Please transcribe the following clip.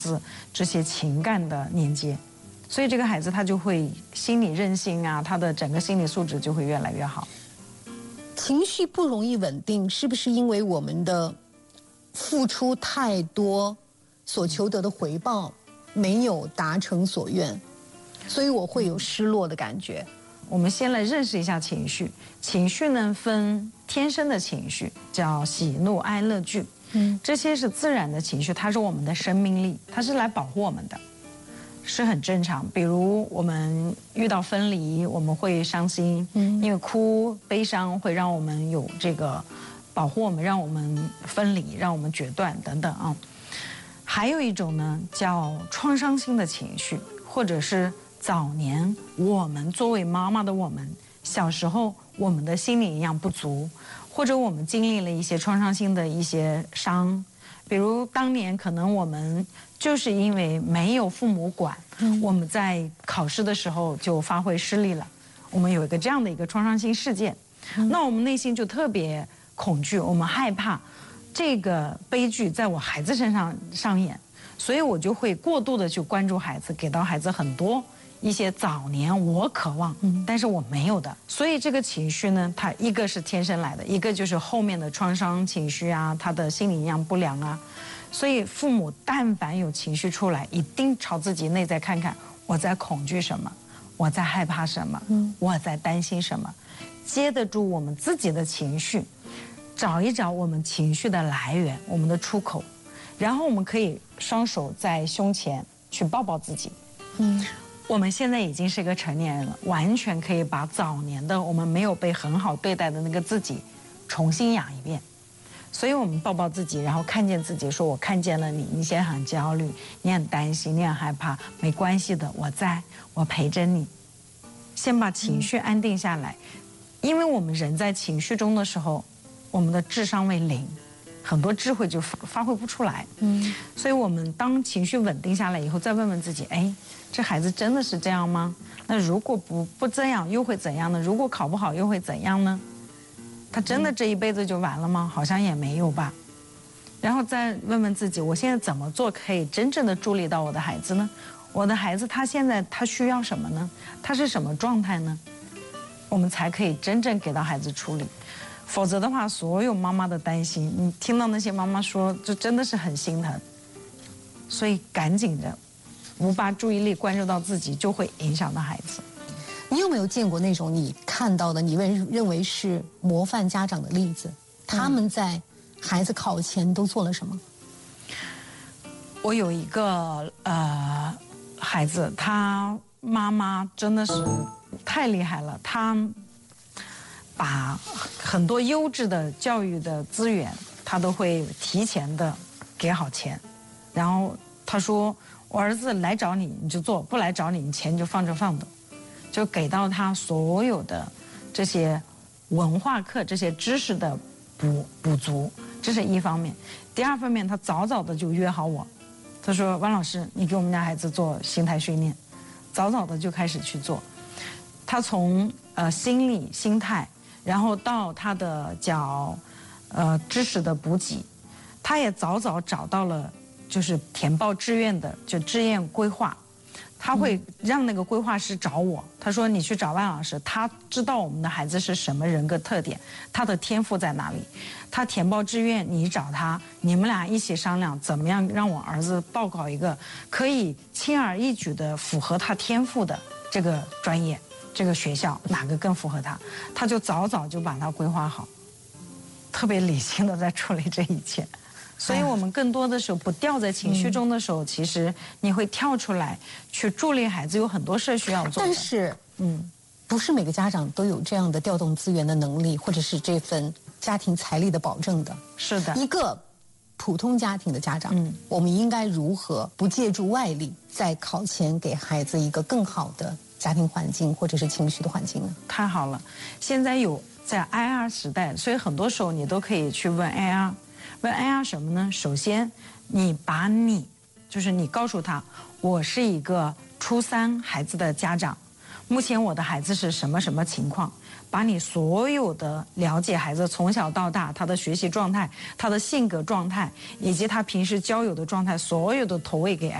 这些情感的连接，所以这个孩子他就会心理韧性啊，他的整个心理素质就会越来越好。 情绪不容易稳定，是不是因为我们的付出太多，所求得的回报没有达成所愿，所以我会有失落的感觉？ 我们先来认识一下情绪。情绪呢分天生的情绪，叫喜怒哀乐惧。这些是自然的情绪，它是我们的生命力，它是来保护我们的，是很正常。比如我们遇到分离，我们会伤心，因为哭悲伤会让我们有这个保护我们，让我们分离，让我们决断等等啊。还有一种呢叫创伤性的情绪，或者是早年我们作为妈妈的我们，小时候我们的心理营养不足，或者我们经历了一些创伤性的一些伤，比如当年可能我们就是因为没有父母管，我们在考试的时候就发挥失利了，我们有一个这样的一个创伤性事件，那我们内心就特别恐惧，我们害怕这个悲剧在我孩子身上上演，所以我就会过度的去关注孩子，给到孩子很多一些早年我渴望但是我没有的。所以这个情绪呢，它一个是天生来的，一个就是后面的创伤情绪啊，他的心理营养不良啊。所以父母但凡有情绪出来，一定朝自己内在看看，我在恐惧什么，我在害怕什么，我在担心什么，接得住我们自己的情绪，找一找我们情绪的来源，我们的出口，然后我们可以双手在胸前去抱抱自己。我们现在已经是一个成年人了，完全可以把早年的我们没有被很好对待的那个自己重新养一遍。所以我们抱抱自己，然后看见自己，说我看见了你，你现在很焦虑，你很担心，你很害怕，没关系的，我在，我陪着你。先把情绪安定下来，因为我们人在情绪中的时候，我们的智商为0，很多智慧就发挥不出来。所以我们当情绪稳定下来以后，再问问自己，哎，这孩子真的是这样吗？那如果不这样，又会怎样呢？如果考不好，又会怎样呢？他真的这一辈子就完了吗？好像也没有吧。然后再问问自己，我现在怎么做可以真正的助力到我的孩子呢？我的孩子他现在他需要什么呢？他是什么状态呢？我们才可以真正给到孩子处理。否则的话，所有妈妈的担心，你听到那些妈妈说，就真的是很心疼。所以赶紧的，不把注意力关注到自己，就会影响到孩子。 你有没有见过那种你看到的，你认为是模范家长的例子？他们在孩子考前都做了什么？ 我有一个孩子，他妈妈真的是太厉害了，他把很多优质的教育的资源，他都会提前的给好钱，然后他说我儿子来找你你就做，不来找你你钱就放着放的，就给到他所有的这些文化课这些知识的补足，这是一方面。第二方面，他早早的就约好我，他说汪老师你给我们家孩子做心态训练，早早的就开始去做。他从心理心态，然后到他的知识的补给，他也早早找到了就是填报志愿的就志愿规划。他会让那个规划师找我，他说你去找万老师，他知道我们的孩子是什么人格特点，他的天赋在哪里，他填报志愿你找他，你们俩一起商量怎么样让我儿子报考一个可以轻而易举的符合他天赋的这个专业，这个学校哪个更符合他，他就早早就把它规划好，特别理性的在处理这一切。所以我们更多的时候不掉在情绪中的时候，其实你会跳出来去助力孩子，有很多事需要做的。 但是，不是每个家长都有这样的调动资源的能力，或者是这份家庭财力的保证的。 是的， 一个普通家庭的家长，我们应该如何不借助外力，在考前给孩子一个更好的家庭环境或者是情绪的环境呢？ 太好了，现在有在 IR 时代，所以很多时候你都可以去问 IR。问 IR 什么呢？首先，就是你告诉他，我是一个初3孩子的家长， 目前我的孩子是什么什么情况，把你所有的了解孩子从小到大他的学习状态、他的性格状态以及他平时交友的状态，所有的投喂给